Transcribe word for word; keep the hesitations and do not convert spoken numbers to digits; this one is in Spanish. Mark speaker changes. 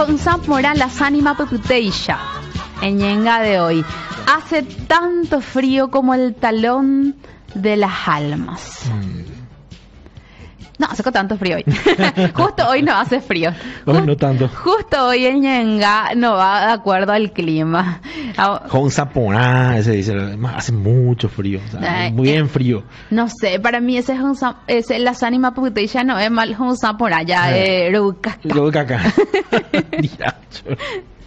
Speaker 1: Mora las ánimas puputeisha. En Ñenga de hoy. Hace tanto frío como el talón de las almas.
Speaker 2: Mm.
Speaker 1: No, hace tanto frío hoy. Justo hoy no hace frío.
Speaker 2: Hoy
Speaker 1: Just-
Speaker 2: no tanto.
Speaker 1: Justo hoy en Ñenga no va de acuerdo al clima. Ah,
Speaker 2: Con Saporá, ese dice, hace mucho frío, o sea,
Speaker 1: Ay,
Speaker 2: muy
Speaker 1: eh.
Speaker 2: bien frío.
Speaker 1: No sé, para mí ese es un sam- ese las ánimas puputeisha no es mal un por allá
Speaker 2: Eh.
Speaker 1: eh, Rucasca.
Speaker 2: Luego que acá. Diacho.